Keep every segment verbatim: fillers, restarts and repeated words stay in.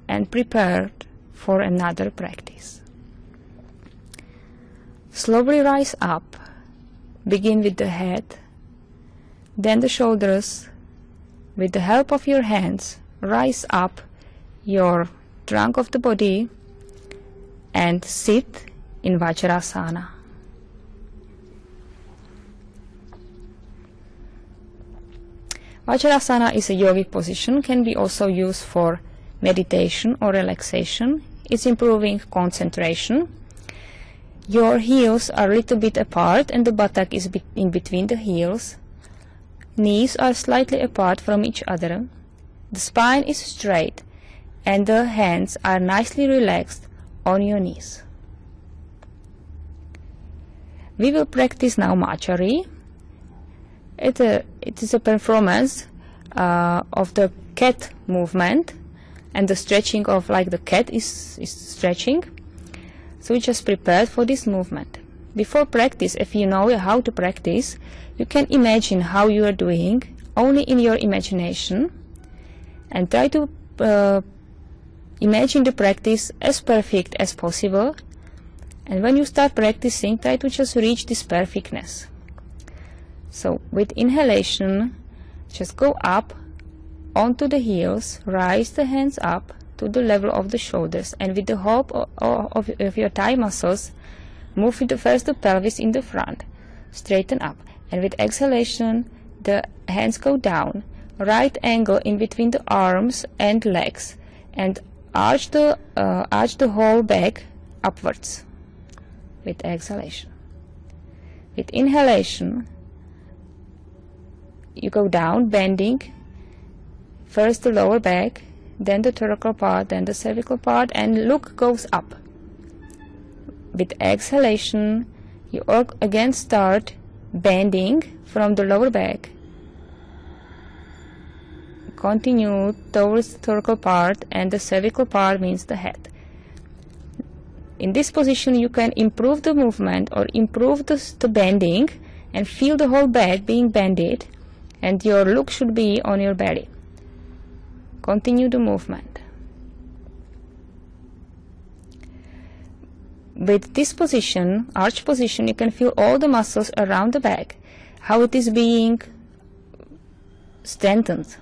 and prepared for another practice. Slowly rise up. Begin with the head, then the shoulders. With the help of your hands, rise up your trunk of the body and sit in Vajrasana. Vajrasana is a yogic position, can be also used for meditation or relaxation. It's improving concentration. Your heels are a little bit apart and the buttock is in between the heels. Knees are slightly apart from each other. The spine is straight and the hands are nicely relaxed on your knees. We will practice now Machari. It, a, it is a performance uh, of the cat movement and the stretching of like the cat is, is stretching. So we just prepared for this movement. Before practice, if you know how to practice, you can imagine how you are doing only in your imagination and try to uh, imagine the practice as perfect as possible. And when you start practicing, try to just reach this perfectness. So with inhalation, just go up onto the heels, rise the hands up to the level of the shoulders, and with the help of, of, of your thigh muscles, move with the first the pelvis in the front, straighten up, and with exhalation the hands go down, right angle in between the arms and legs, and arch the uh, arch the whole back upwards with exhalation. With inhalation you go down, bending first the lower back, then the thoracic part, then the cervical part, and look goes up. With exhalation, you again start bending from the lower back. Continue towards the thoracic part, and the cervical part means the head. In this position, you can improve the movement or improve the, the bending and feel the whole back being bended, and your look should be on your belly. Continue the movement. With this position, arch position, you can feel all the muscles around the back, how it is being strengthened.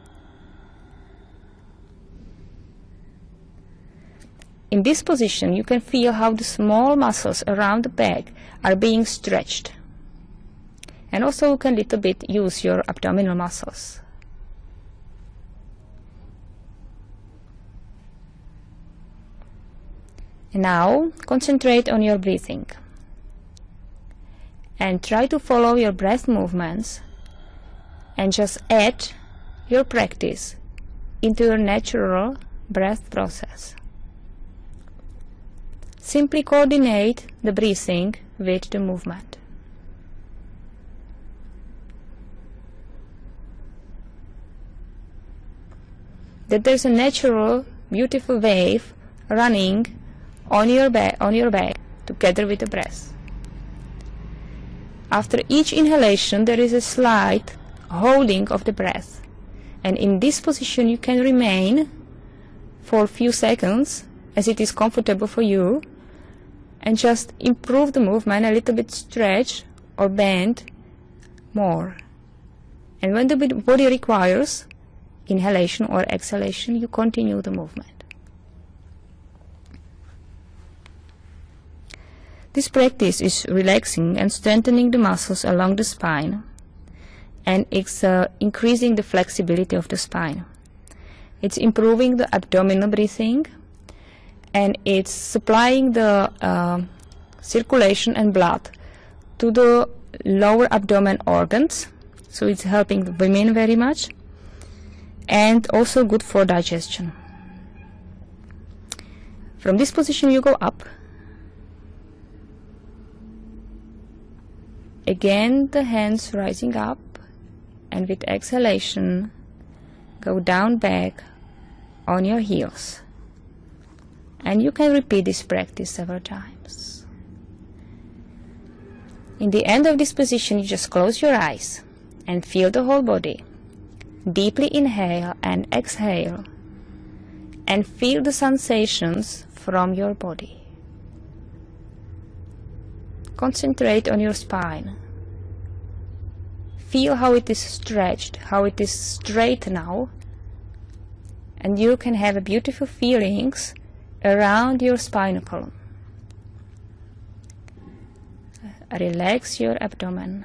In this position, you can feel how the small muscles around the back are being stretched. And also you can a little bit use your abdominal muscles. And now concentrate on your breathing and try to follow your breath movements and just add your practice into your natural breath process. Simply coordinate the breathing with the movement. That there's a natural, beautiful wave running on your back, on your back, together with the breath. After each inhalation, there is a slight holding of the breath, and in this position you can remain for a few seconds as it is comfortable for you, and just improve the movement, a little bit stretch or bend more. And when the body requires inhalation or exhalation, you continue the movement. This practice is relaxing and strengthening the muscles along the spine, and it's uh, increasing the flexibility of the spine. It's improving the abdominal breathing, and it's supplying the uh, circulation and blood to the lower abdomen organs, so it's helping the women very much, and also good for digestion. From this position you go up. Again the hands rising up, and with exhalation go down back on your heels. And you can repeat this practice several times. In the end of this position, you just close your eyes and feel the whole body. Deeply inhale and exhale, and feel the sensations from your body. Concentrate on your spine. Feel how it is stretched, how it is straight now, and you can have beautiful feelings around your spinal column. Relax your abdomen.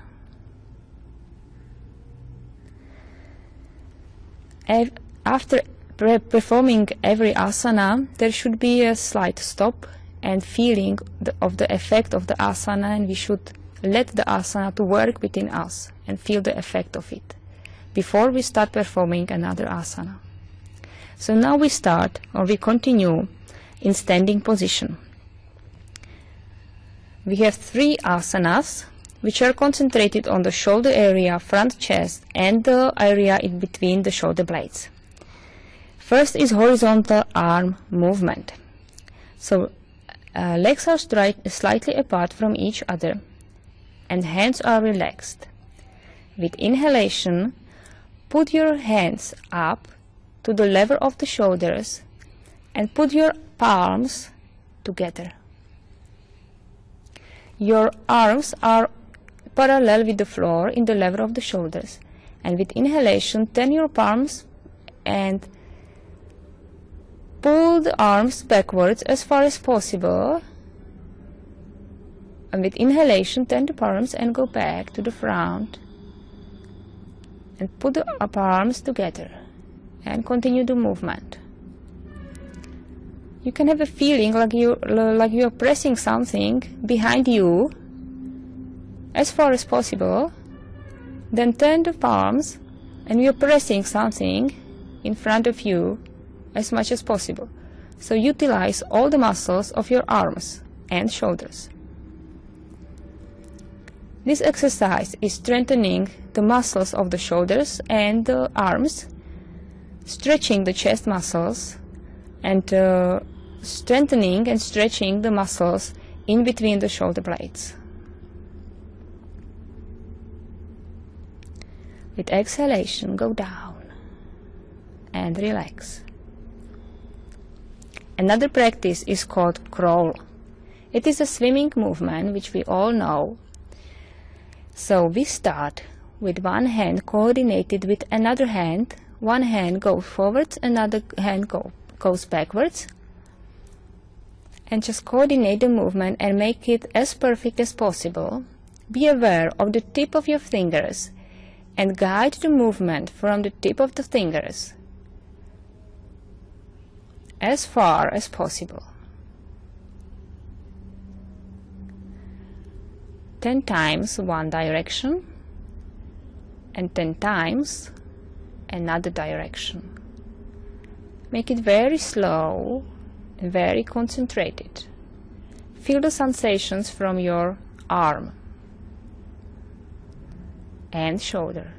After performing every asana, there should be a slight stop and feeling the, of the effect of the asana, and we should let the asana to work within us and feel the effect of it before we start performing another asana. So now we start, or we continue, in standing position. We have three asanas which are concentrated on the shoulder area, front chest, and the area in between the shoulder blades. First is horizontal arm movement. So uh, legs are slightly apart from each other and hands are relaxed. With inhalation, put your hands up to the level of the shoulders and put your palms together. Your arms are parallel with the floor in the level of the shoulders, and with inhalation turn your palms and pull the arms backwards as far as possible, and with inhalation turn the palms and go back to the front and put the palms together and continue the movement. You can have a feeling like you like you are pressing something behind you as far as possible, then turn the palms and you are pressing something in front of you as much as possible. So utilize all the muscles of your arms and shoulders. This exercise is strengthening the muscles of the shoulders and the arms, stretching the chest muscles, and uh, strengthening and stretching the muscles in between the shoulder blades. With exhalation, go down and relax. Another practice is called crawl. It is a swimming movement which we all know. So we start with one hand coordinated with another hand. One hand goes forwards, another hand go, goes backwards. And just coordinate the movement and make it as perfect as possible. Be aware of the tip of your fingers and guide the movement from the tip of the fingers as far as possible. Ten times one direction and ten times another direction. Make it very slow and very concentrated. Feel the sensations from your arm and shoulder.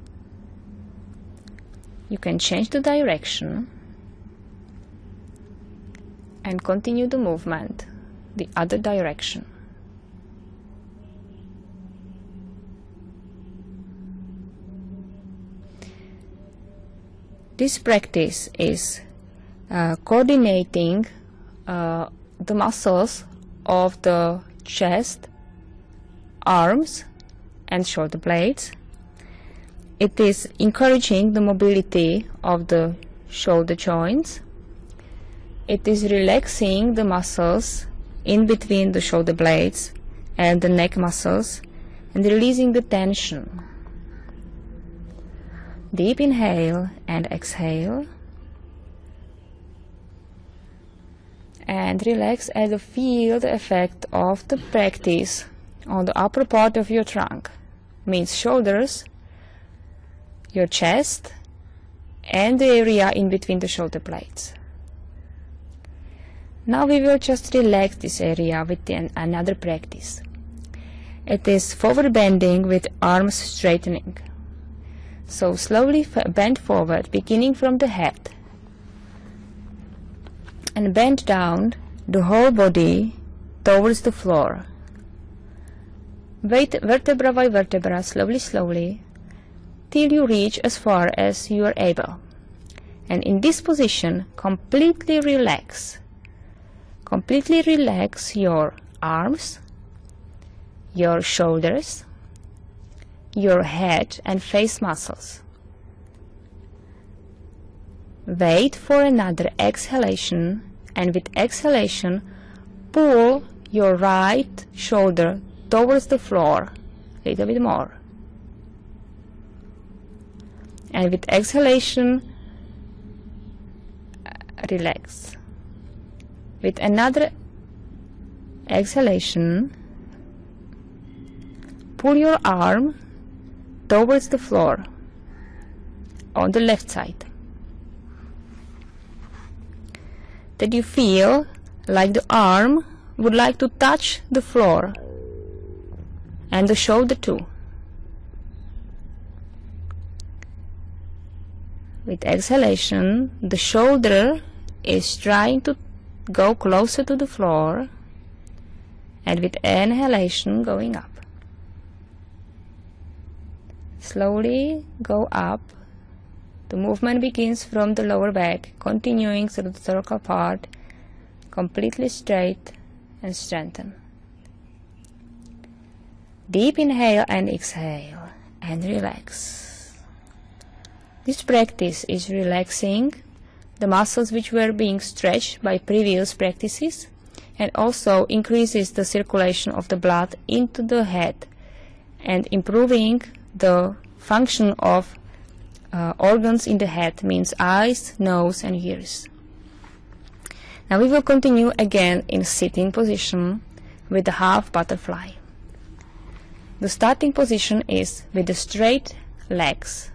You can change the direction and continue the movement the other direction. This practice is uh, coordinating uh, the muscles of the chest, arms, and shoulder blades. It is encouraging the mobility of the shoulder joints. It is relaxing the muscles in between the shoulder blades and the neck muscles and releasing the tension. Deep inhale and exhale. And relax and feel the effect of the practice on the upper part of your trunk. Means shoulders, your chest, and the area in between the shoulder blades. Now we will just relax this area with an, another practice. It is forward bending with arms straightening. So slowly bend forward, beginning from the head, and bend down the whole body towards the floor. Wait vertebra by vertebra, slowly, slowly, till you reach as far as you are able. And in this position, completely relax. Completely relax your arms, your shoulders, your head and face muscles. Wait for another exhalation, and with exhalation, pull your right shoulder towards the floor a little bit more. And with exhalation, relax. With another exhalation, pull your arm towards the floor on the left side. That you feel like the arm would like to touch the floor and the shoulder too. With exhalation, the shoulder is trying to go closer to the floor, and with inhalation going up. Slowly go up. The movement begins from the lower back, continuing through the thoracic part, completely straight and strengthen. Deep inhale and exhale, and relax. This practice is relaxing the muscles which were being stretched by previous practices, and also increases the circulation of the blood into the head and improving the function of uh, organs in the head, means eyes, nose and ears. Now we will continue again in sitting position with the half butterfly. The starting position is with the straight legs.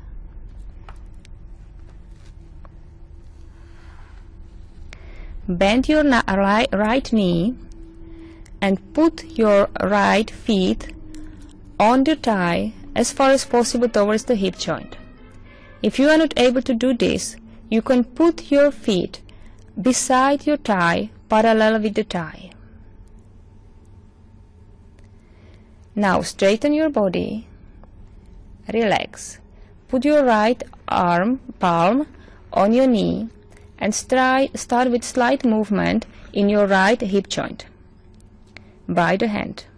Bend your right, right knee and put your right feet on the thigh as far as possible towards the hip joint. If you are not able to do this, you can put your feet beside your thigh, parallel with the thigh. Now straighten your body, relax. Put your right arm, palm, on your knee and start with slight movement in your right hip joint by the hand.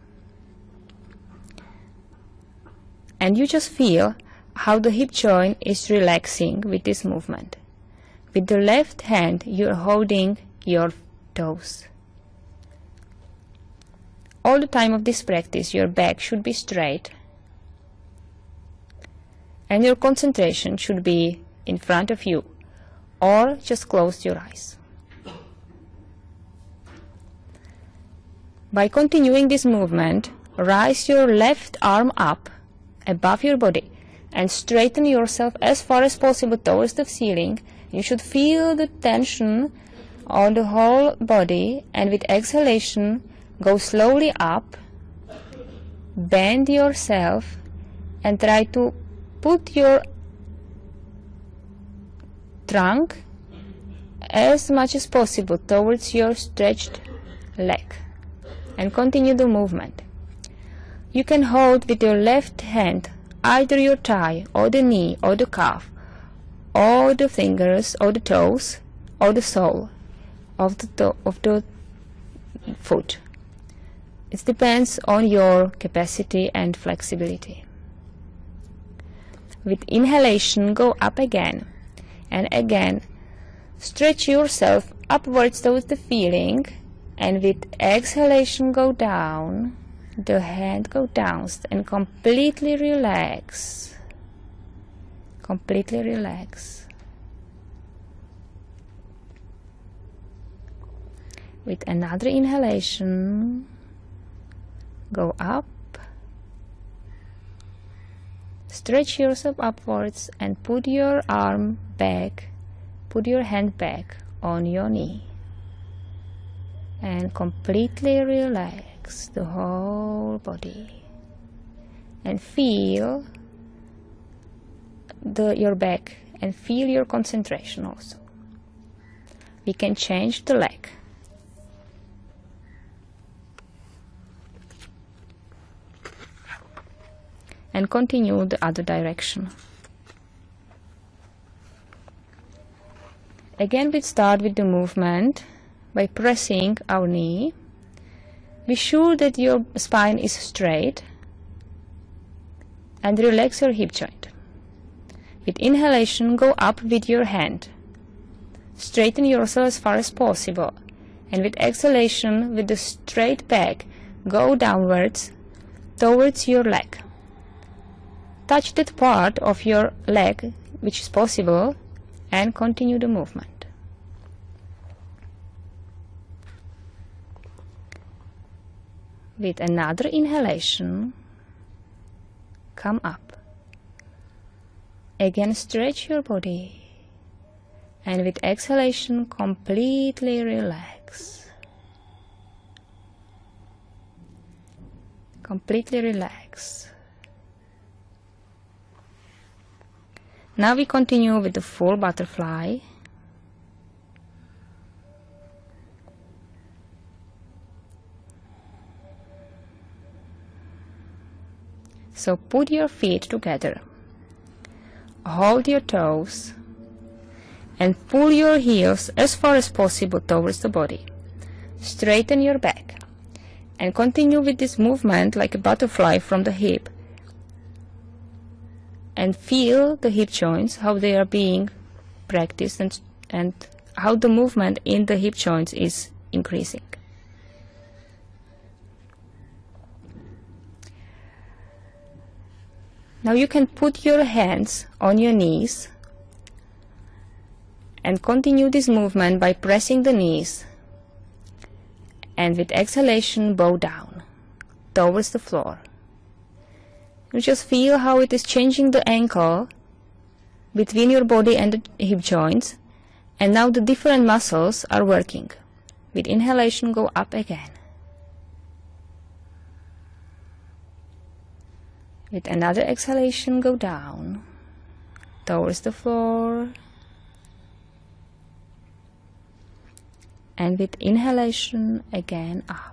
And you just feel how the hip joint is relaxing with this movement. With the left hand, you are holding your toes. All the time of this practice, your back should be straight and your concentration should be in front of you, or just close your eyes. By continuing this movement, rise your left arm up above your body and straighten yourself as far as possible towards the ceiling. You should feel the tension on the whole body, and with exhalation go slowly up, bend yourself and try to put your trunk as much as possible towards your stretched leg and continue the movement. You can hold with your left hand either your thigh or the knee or the calf or the fingers or the toes or the sole of the, toe, of the foot. It depends on your capacity and flexibility. With inhalation, go up again and again. Stretch yourself upwards towards the ceiling, and with exhalation go down. The hand go down and completely relax. Completely relax. With another inhalation, go up. Stretch yourself upwards and put your arm back, put your hand back on your knee. And completely relax the whole body. And feel the, your back and feel your concentration also. We can change the leg. And continue the other direction. Again, we start with the movement by pressing our knee. Be sure that your spine is straight and relax your hip joint. With inhalation, go up with your hand. Straighten yourself as far as possible. And with exhalation, with the straight back, go downwards towards your leg. Touch that part of your leg which is possible and continue the movement. With another inhalation, come up. Again, stretch your body. And with exhalation, completely relax. Completely relax. Now we continue with the full butterfly. So put your feet together. Hold your toes and pull your heels as far as possible towards the body. Straighten your back and continue with this movement like a butterfly from the hip. And feel the hip joints, how they are being practiced, and, and how the movement in the hip joints is increasing. Now you can put your hands on your knees and continue this movement by pressing the knees, and with exhalation bow down towards the floor. You just feel how it is changing the angle between your body and the hip joints, and now the different muscles are working. With inhalation, go up again. With another exhalation, go down towards the floor. And with inhalation, again up.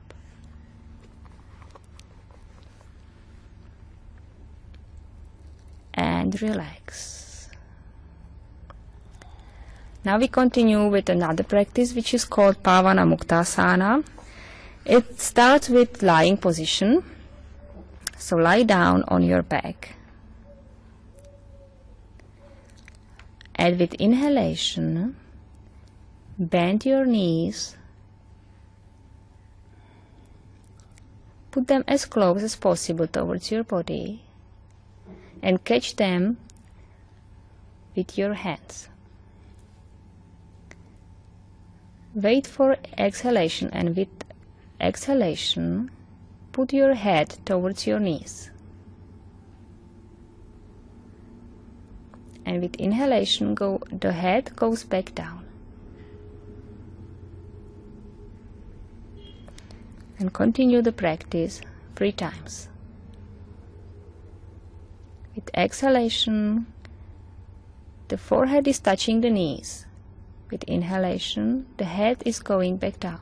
And relax. Now we continue with another practice which is called Pavanamuktasana. It starts with lying position. So lie down on your back. And with inhalation, bend your knees. Put them as close as possible towards your body. And catch them with your hands. Wait for exhalation, and with exhalation, put your head towards your knees. And with inhalation, go, the head goes back down. And continue the practice three times. With exhalation, the forehead is touching the knees. With inhalation, the head is going back down.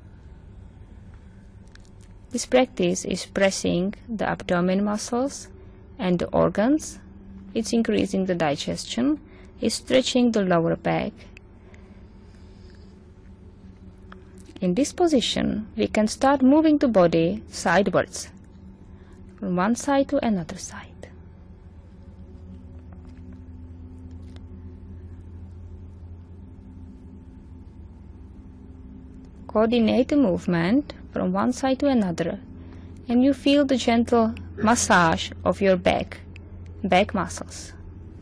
This practice is pressing the abdomen muscles and the organs. It's increasing the digestion. It's stretching the lower back. In this position, we can start moving the body sidewards, from one side to another side. Coordinate the movement from one side to another, and you feel the gentle massage of your back, back muscles.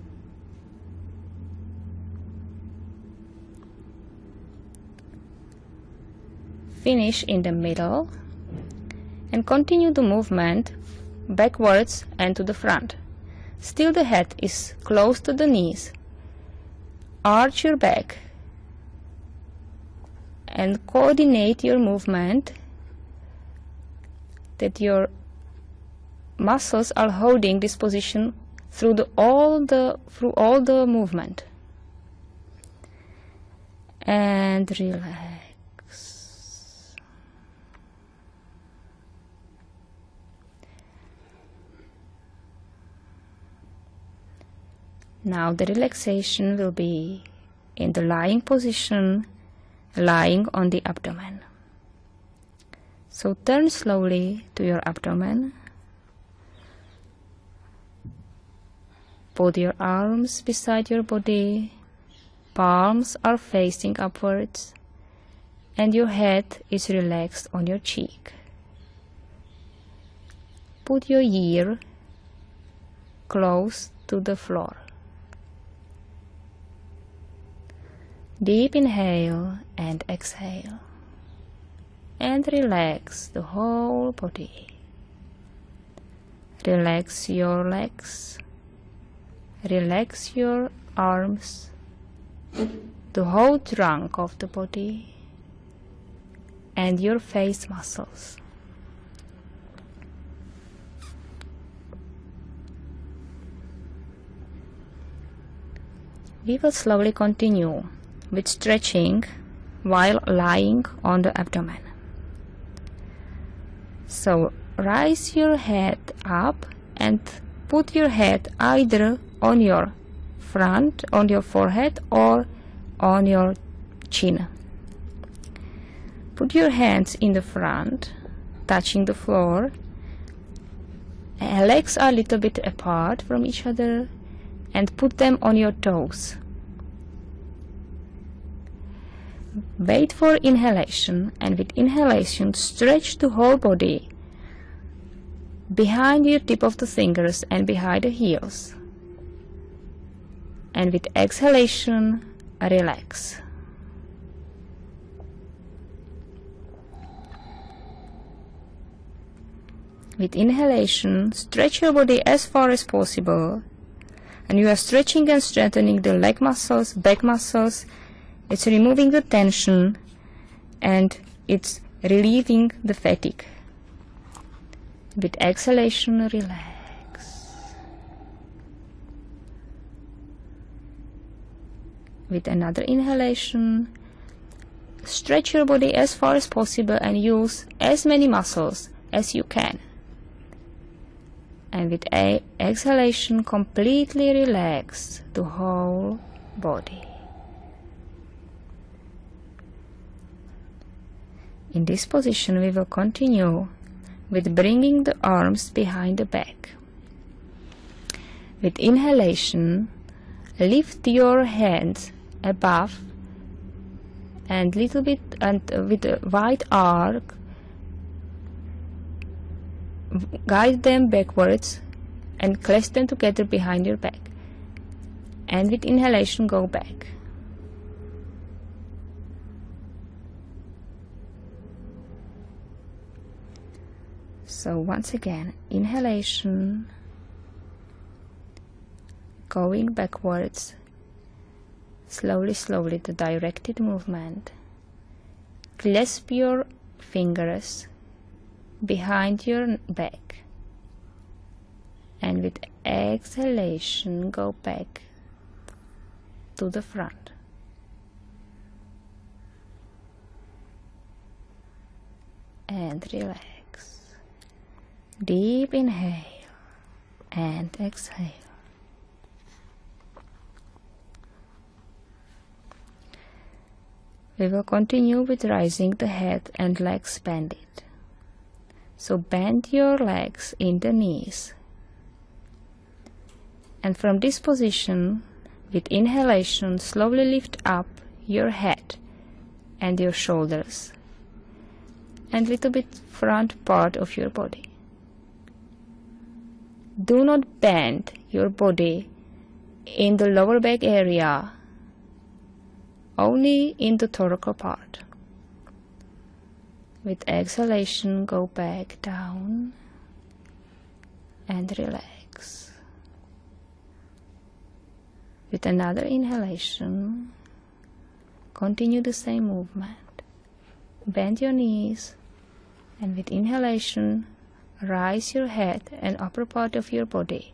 Finish in the middle and continue the movement backwards and to the front. Still the head is close to the knees. Arch your back and coordinate your movement that your muscles are holding this position through the all the through all the movement. And relax. Now the relaxation will be in the lying position, lying on the abdomen. So turn slowly to your abdomen. Put your arms beside your body, palms are facing upwards, and your head is relaxed on your cheek. Put your ear close to the floor. Deep inhale and exhale, and relax the whole body. Relax your legs. Relax your arms, the whole trunk of the body, and your face muscles. We will slowly continue with stretching while lying on the abdomen. So raise your head up and put your head either on your front, on your forehead, or on your chin. Put your hands in the front, touching the floor. Legs are a little bit apart from each other, and put them on your toes. Wait for inhalation, and with inhalation stretch the whole body behind your tip of the fingers and behind the heels. And with exhalation, relax. With inhalation, stretch your body as far as possible, and you are stretching and strengthening the leg muscles, back muscles. It's removing the tension and it's relieving the fatigue. With exhalation, relax. With another inhalation, stretch your body as far as possible and use as many muscles as you can. And with a exhalation, completely relax the whole body. In this position, we will continue with bringing the arms behind the back. With inhalation, lift your hands above and little bit, and with a wide arc, guide them backwards and clasp them together behind your back. And with inhalation, go back. So once again, inhalation, going backwards, slowly, slowly, the directed movement. Clasp your fingers behind your back, and with exhalation, go back to the front. And relax. Deep inhale and exhale. We will continue with raising the head and legs bended. So bend your legs in the knees. And from this position, with inhalation, slowly lift up your head and your shoulders and little bit front part of your body. Do not bend your body in the lower back area, only in the thoracic part. With exhalation, go back down and relax. With another inhalation, continue the same movement. Bend your knees, and with inhalation, rise your head and upper part of your body.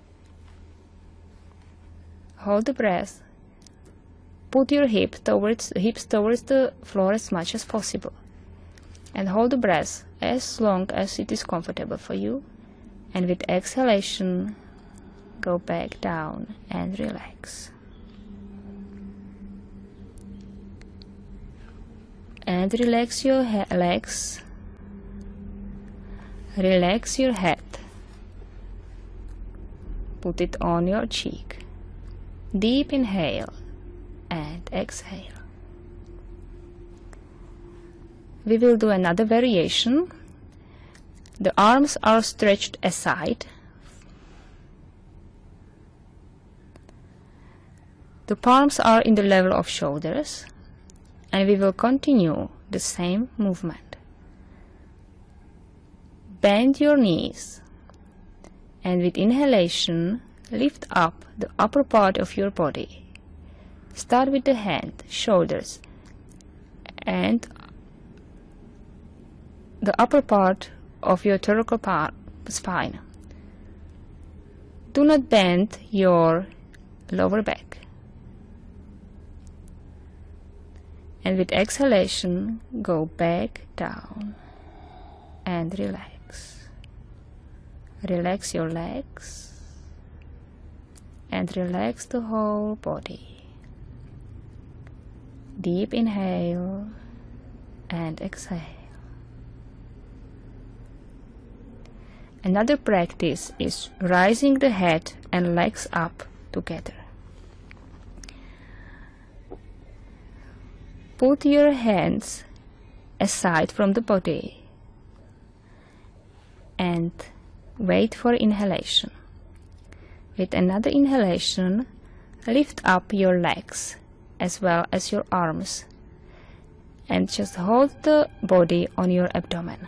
Hold the breath. Put your hip towards, hips towards the floor as much as possible. And hold the breath as long as it is comfortable for you. And with exhalation, go back down and relax. And relax your legs, relax your head, put it on your cheek. Deep inhale and exhale. We will do another variation. The arms are stretched aside. The palms are in the level of shoulders, and we will continue the same movement. Bend your knees, and with inhalation, lift up the upper part of your body. Start with the hand, shoulders, and the upper part of your thoracic spine. Do not bend your lower back. And with exhalation, go back down and relax. Relax your legs and relax the whole body. Deep inhale and exhale. Another practice is rising the head and legs up together. Put your hands aside from the body and wait for inhalation. With another inhalation, lift up your legs as well as your arms and just hold the body on your abdomen.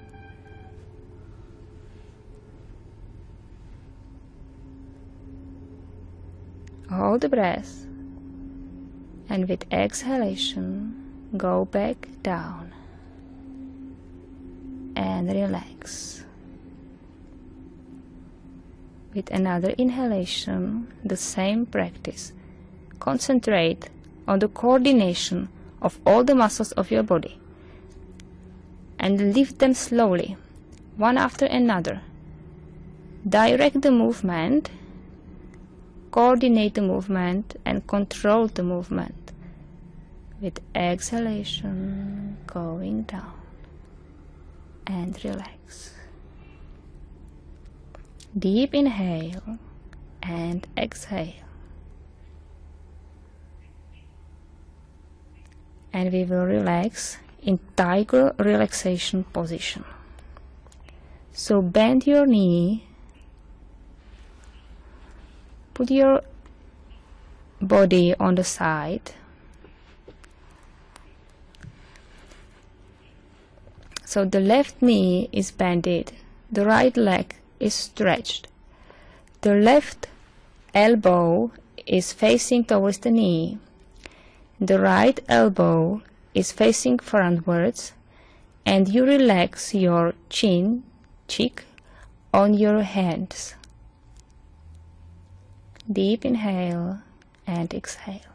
Hold the breath, and with exhalation, go back down and relax. With another inhalation, the same practice. Concentrate on the coordination of all the muscles of your body and lift them slowly, one after another. Direct the movement, coordinate the movement, and control the movement. With exhalation, going down and relax. Deep inhale and exhale. And we will relax in tiger relaxation position. So bend your knee, put your body on the side. So the left knee is bended, the right leg is stretched. The left elbow is facing towards the knee. The right elbow is facing frontwards, and you relax your chin, cheek on your hands. Deep inhale and exhale.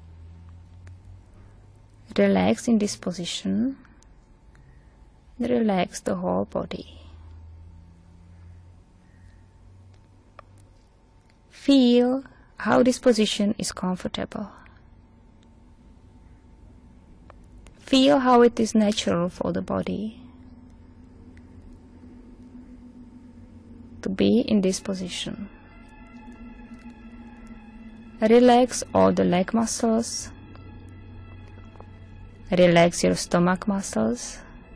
Relax in this position. Relax the whole body. Feel how this position is comfortable. Feel how it is natural for the body to be in this position. Relax all the leg muscles. Relax your stomach muscles.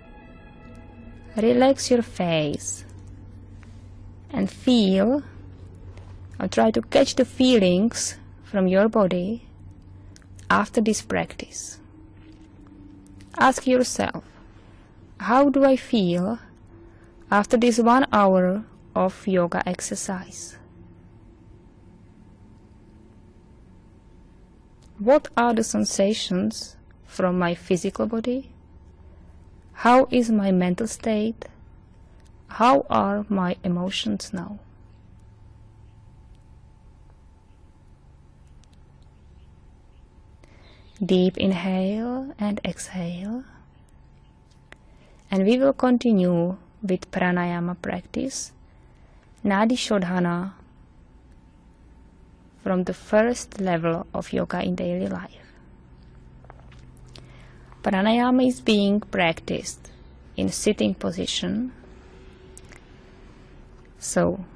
Relax your face. And feel, or try to catch the feelings from your body after this practice. Ask yourself, how do I feel after this one hour of yoga exercise? What are the sensations from my physical body? How is my mental state? How are my emotions now? Deep inhale and exhale. And we will continue with pranayama practice, Nadi Shodhana, from the first level of yoga in daily life. Pranayama is being practiced in sitting position. So